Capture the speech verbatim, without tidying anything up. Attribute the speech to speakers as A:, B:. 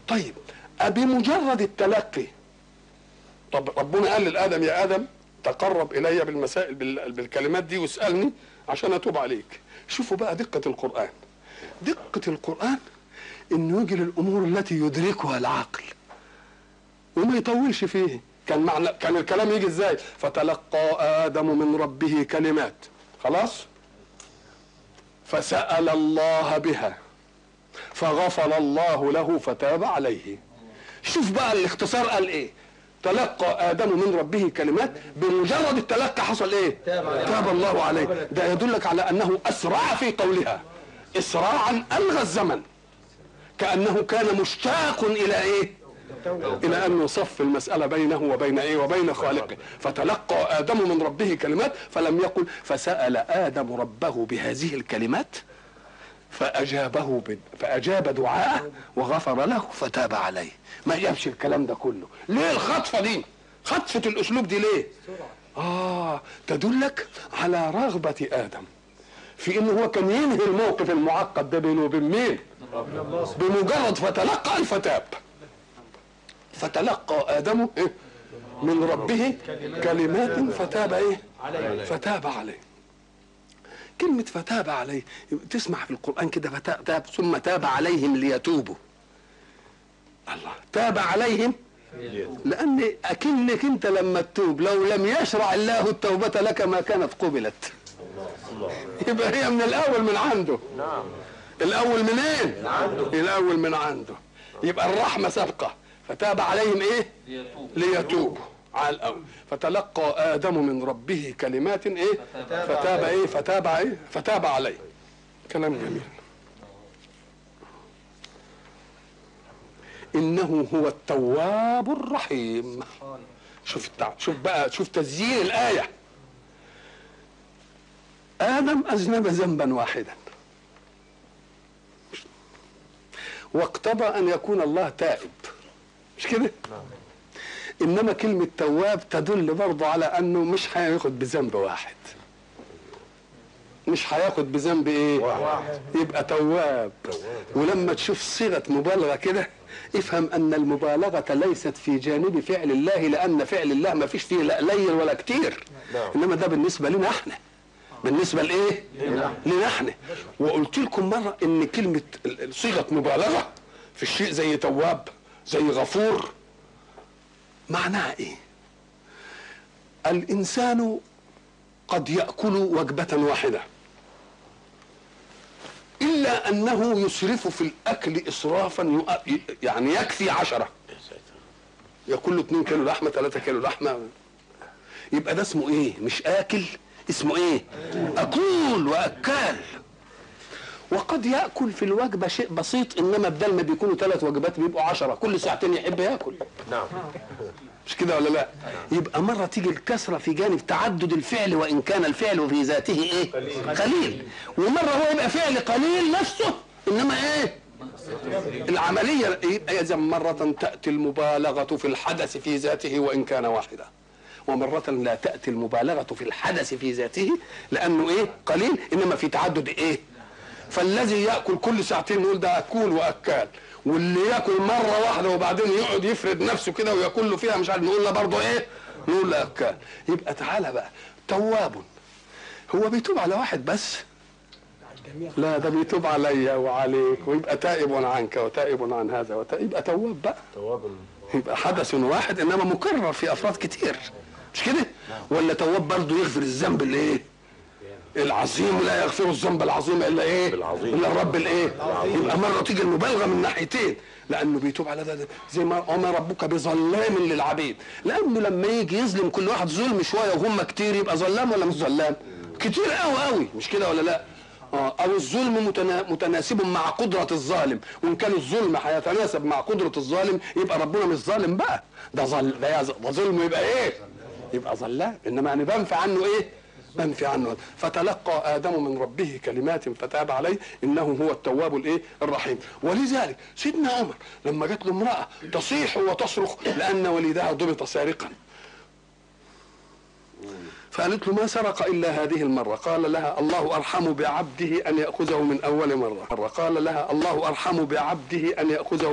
A: طيب بمجرد التلقي، طب ربنا قال للآدم يا آدم تقرب إلي بالمسائل بالكلمات دي واسألني عشان أتوب عليك. شوفوا بقى دقة القرآن، دقة القرآن إنه يجي للأمور التي يدركها العقل وما يطولش فيه. كان معنى كان الكلام يجي ازاي؟ فتلقى آدم من ربه كلمات، خلاص، فسأل الله بها فغفر الله له فتاب عليه. شوف بقى الاختصار قال ايه؟ تلقى آدم من ربه كلمات، بمجرد التلقى حصل ايه؟ تاب الله عليه. ده يدلك على انه اسرع في قولها اسراعا الغى الزمن، كأنه كان مشتاق الى ايه؟ الى ان يصف المسألة بينه وبين ايه؟ وبين خالقه. فتلقى آدم من ربه كلمات، فلم يقل فسأل آدم ربه بهذه الكلمات فأجابه ب... فأجاب دعاءه وغفر له فتاب عليه. ما جابش الكلام ده كله. ليه الخطفة دي؟ خطفة الأسلوب دي ليه؟ آه تدلك على رغبة آدم في إنه هو كان ينهي الموقف المعقد ده بينه وبين مين؟ بمجرد فتلقى الفتاب. فتلقى آدم إيه؟ من ربه كلمات فتاب إيه؟ فتاب عليه. كلمة فتاب عليه تسمع في القرآن كده فتاب ثم تاب عليهم ليتوبوا. الله تاب عليهم، لأن أكنك أنت لما تتوب لو لم يشرع الله التوبة لك ما كانت قبلت. يبقى هي من الأول من عنده. الأول من إيه؟ الأول من عنده. يبقى الرحمة سابقة. فتاب عليهم إيه؟ ليتوبوا على الأول. فتلقى آدم من ربه كلمات إيه؟ فتاب إيه؟ فتاب إيه؟ فتاب عليه. كلام جميل. إنه هو التواب الرحيم. شوف التع... شوف بقى شوف تسجيل الآية. آدم أذنب ذنبا واحدا واقتضى أن يكون الله تائب، مش كده؟ إنما كلمة تواب تدل برضه على أنه مش هياخد بذنب واحد، مش هياخد بذنب إيه؟ واحد. يبقى تواب. ولما تشوف صيغة مبالغة كده افهم أن المبالغة ليست في جانب فعل الله، لأن فعل الله ما فيش فيه لا قليل ولا كتير، إنما ده بالنسبة لنا احنا، بالنسبة لإيه؟ لنا احنا. وقلت لكم مرة إن كلمة صيغة مبالغة في الشيء زي تواب زي غفور معناها ايه؟ الانسان قد يأكل وجبة واحدة الا انه يسرف في الاكل اسرافا يعني يكفي عشرة، ياكل له اتنين كيلو لحمة ثلاثة كيلو لحمة، يبقى ده اسمه ايه؟ مش اكل، اسمه ايه؟ اكول واكال. وقد يأكل في الوجبة شيء بسيط، انما بدل ما بيكونوا ثلاث وجبات بيبقوا عشرة، كل ساعتين يحب ياكل. نعم مش كده ولا لا؟ يبقى مرة تيجي الكسرة في جانب تعدد الفعل وإن كان الفعل في ذاته إيه؟ قليل, قليل. ومرة هو يبقى فعل قليل نفسه إنما إيه؟ العملية يبقى إذا مرة تأتي المبالغة في الحدث في ذاته وإن كان واحدا، ومرة لا تأتي المبالغة في الحدث في ذاته لأنه إيه؟ قليل، إنما في تعدد إيه؟ فالذي يأكل كل ساعتين نقول ده أكول وأكال، واللي ياكل مره واحده وبعدين يقعد يفرد نفسه كده وياكل له فيها مش عارف نقول له برضه ايه؟ نقول له اكال. يبقى تعالى بقى تواب، هو بيتوب على واحد بس؟ لا ده بيتوب عليا وعليك، ويبقى تائب عنك وتائب عن هذا وتائب، يبقى تواب بقى. تواب يبقى حدث واحد انما مكرر في افراد كتير، مش كده؟ ولا تواب برضه يغفر الذنب اللي ايه؟ العظيم، لا يغفر الذنب العظيم الا ايه؟ بالعظيم. الا الرب الايه؟ يبقى مره تيجي المبالغه من ناحيتين، لانه بيتوب على ده, ده زي ما وما ربك بظلام للعبيد، لانه لما يجي يظلم كل واحد ظلم شويه وهم كتير يبقى ظلام ولا مش ظلام؟ كتير قوي قوي، مش كده ولا لا؟ اه او الظلم متنا... متناسب مع قدره الظالم، وان كان الظلم هيتناسب مع قدره الظالم يبقى ربنا مش ظالم بقى، ده ظل ده ظلم يبقى ايه؟ يبقى ظلام، انما انا بنفع عنه ايه؟ منفي عنه. فتلقى آدم من ربه كلمات فتاب عليه إنه هو التواب الايه؟ الرحيم. ولذلك سيدنا عمر لما جت له امرأة تصيح وتصرخ لأن وليدها ضبط سارقا، فقالت له ما سرق إلا هذه المرة، قال لها الله أرحم بعبده أن يأخذه من أول مرة. قال لها الله أرحم بعبده أن يأخذه